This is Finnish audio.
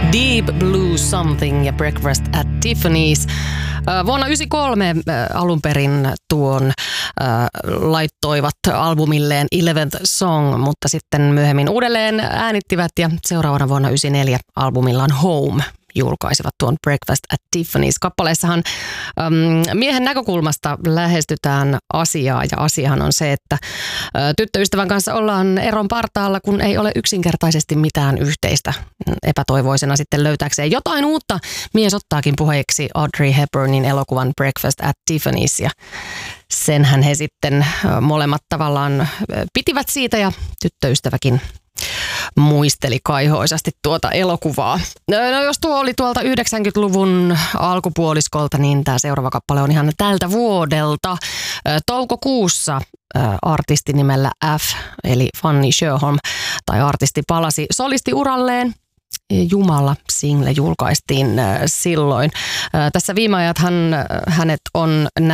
Deep Blue Something ja Breakfast at Tiffany's. Vuonna 1993 alun perin tuon laittoivat albumilleen 11th Song, mutta sitten myöhemmin uudelleen äänittivät ja seuraavana vuonna 1994 albumillaan Home julkaisivat tuon Breakfast at Tiffany's. Kappaleessahan miehen näkökulmasta lähestytään asiaa ja asiahan on se, että tyttöystävän kanssa ollaan eron partaalla, kun ei ole yksinkertaisesti mitään yhteistä. Epätoivoisena sitten löytääkseen jotain uutta mies ottaakin puheeksi Audrey Hepburnin elokuvan Breakfast at Tiffany's ja senhän he sitten molemmat tavallaan pitivät siitä ja tyttöystäväkin muisteli kaihoisasti tuota elokuvaa. No jos tuo oli tuolta 90-luvun alkupuoliskolta, niin tämä seuraava kappale on ihan tältä vuodelta. Toukokuussa artisti nimellä F, eli Fanny Sjöholm, tai artisti palasi solistiuralleen. Jumala-single julkaistiin silloin. Tässä viime ajathan hänet on